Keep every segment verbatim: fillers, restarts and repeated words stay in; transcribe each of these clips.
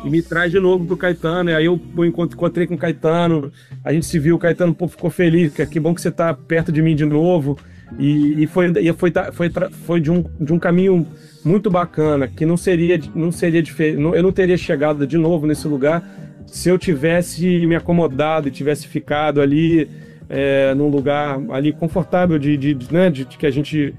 e me traz de novo pro Caetano. E aí eu, eu encontrei com o Caetano, a gente se viu, o Caetano, pô, ficou feliz, que, que bom que você tá perto de mim de novo. E, e foi, e foi, foi, foi de, um, de um caminho muito bacana, que não seria, não seria diferente, eu não teria chegado de novo nesse lugar se eu tivesse me acomodado e tivesse ficado ali é, num lugar ali confortável de, de, né, de, de que a gente,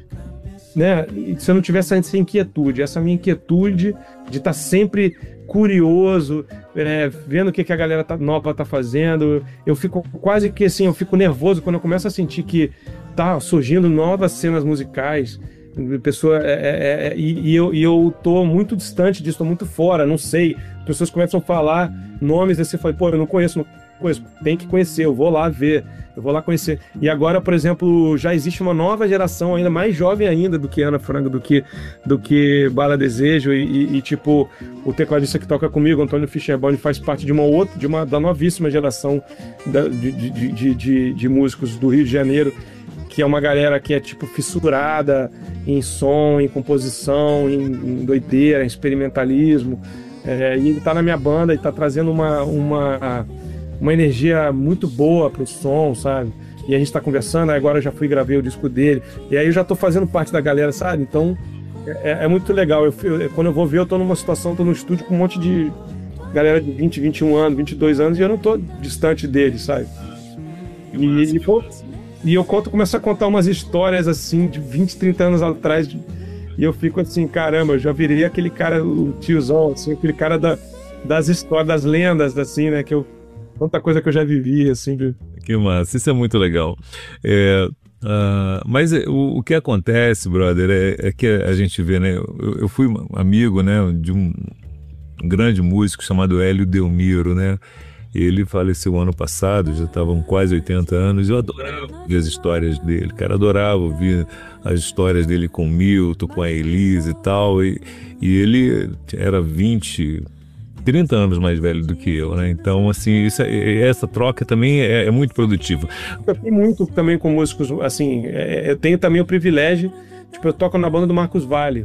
né, se eu não tivesse essa inquietude, essa minha inquietude de estar sempre curioso, é, vendo o que, que a galera tá, nova tá fazendo, eu fico quase que assim, eu fico nervoso quando eu começo a sentir que tá surgindo novas cenas musicais, pessoa, é, é, é, e, e, eu, e eu tô muito distante disso, tô muito fora, não sei, pessoas começam a falar nomes, e você fala, pô, eu não conheço, não conheço, tem que conhecer, eu vou lá ver, eu vou lá conhecer. E agora, por exemplo, já existe uma nova geração, ainda mais jovem ainda do que Ana Frango, do que, do que Bala Desejo, e, e, e tipo, o tecladista que toca comigo, Antônio Fischerborn, faz parte de uma outra, de uma, da novíssima geração da, de, de, de, de, de músicos do Rio de Janeiro, que é uma galera que é tipo fissurada em som, em composição, em, em doideira, em experimentalismo, é, e ele tá na minha banda e tá trazendo uma, uma, uma energia muito boa pro som, sabe? E a gente tá conversando, agora eu já fui e gravei o disco dele, e aí eu já tô fazendo parte da galera, sabe? Então é, é muito legal. Eu, eu, quando eu vou ver, eu tô numa situação, tô no estúdio com um monte de galera de vinte, vinte e um anos, vinte e dois anos, e eu não tô distante deles, sabe? E, e pô, E eu conto, começo a contar umas histórias assim de vinte, trinta anos atrás, de, e eu fico assim, caramba, eu já virei aquele cara, o tiozão, assim, aquele cara da, das histórias, das lendas, assim, né, que eu, tanta coisa que eu já vivi, assim. De... Que massa, isso é muito legal. É, uh, mas o, o que acontece, brother, é, é que a gente vê, né, eu, eu fui amigo, né, de um grande músico chamado Hélio Delmiro, né. Ele faleceu ano passado, já estavam quase oitenta anos. Eu adorava ouvir as histórias dele, cara, adorava ouvir as histórias dele com o Milton, com a Elise e tal. E, e ele era vinte, trinta anos mais velho do que eu, né? Então, assim, isso é, essa troca também é, é muito produtiva. Eu tenho muito também com músicos, assim, é, eu tenho também o privilégio, tipo, eu toco na banda do Marcos Valle.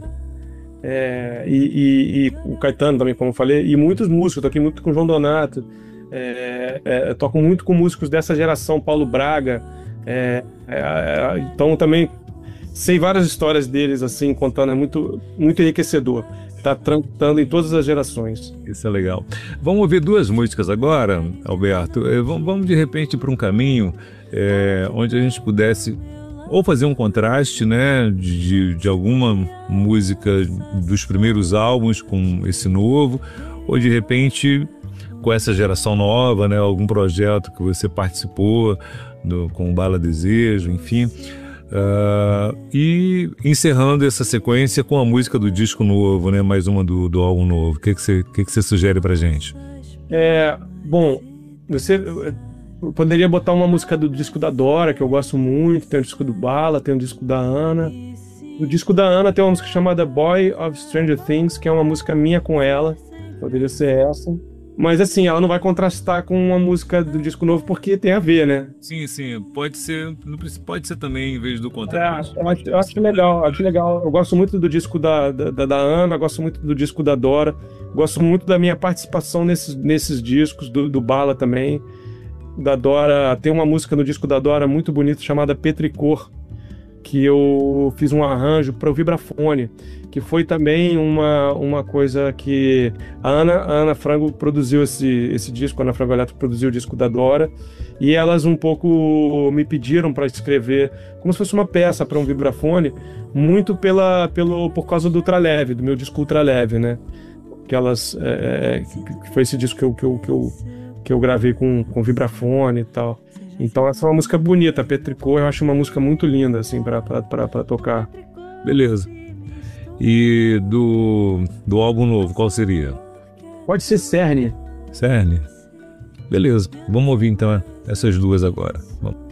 É, e, e, e o Caetano também, como eu falei, e muitos músicos, eu toquei muito com o João Donato. É, é, toco muito com músicos dessa geração, Paulo Braga, é, é, então também sei várias histórias deles, assim, contando, é muito, muito enriquecedor, tá trancando em todas as gerações. Isso é legal. Vamos ouvir duas músicas agora, Alberto, é, vamos, vamos de repente para um caminho é, onde a gente pudesse ou fazer um contraste, né, de, de alguma música dos primeiros álbuns com esse novo, ou de repente com essa geração nova, né? Algum projeto que você participou do, com o Bala Desejo, enfim. Uh, e encerrando essa sequência com a música do disco novo, né? Mais uma do, do álbum novo. O que, que, você, que, que você sugere pra gente? É, bom, você eu poderia botar uma música do disco da Dora, que eu gosto muito, tem o disco do Bala, tem o disco da Ana. No disco da Ana tem uma música chamada Boy of Stranger Things, que é uma música minha com ela, poderia ser essa. Mas assim, ela não vai contrastar com uma música do disco novo porque tem a ver, né? Sim, sim, pode ser, pode ser também em vez do contraste. É, eu, acho, eu acho legal, acho legal. Eu gosto muito do disco da, da, da Ana, gosto muito do disco da Dora, gosto muito da minha participação nesses, nesses discos, do, do Bala também. Da Dora, tem uma música no disco da Dora muito bonita chamada Petricor, que eu fiz um arranjo para o vibrafone, que foi também uma, uma coisa que a Ana, a Ana Frango produziu esse, esse disco, a Ana Frango Elétrico produziu o disco da Dora, e elas um pouco me pediram para escrever como se fosse uma peça para um vibrafone, muito pela, pelo, por causa do ultraleve, do meu disco ultraleve, né? Que elas, é, que foi esse disco que eu, que eu, que eu, que eu gravei com, com vibrafone e tal. Então essa é uma música bonita, Petricor, eu acho uma música muito linda, assim, pra, pra, pra, pra tocar. Beleza. E do, do álbum novo, qual seria? Pode ser Cerne. Cerne? Beleza. Vamos ouvir então essas duas agora. Vamos.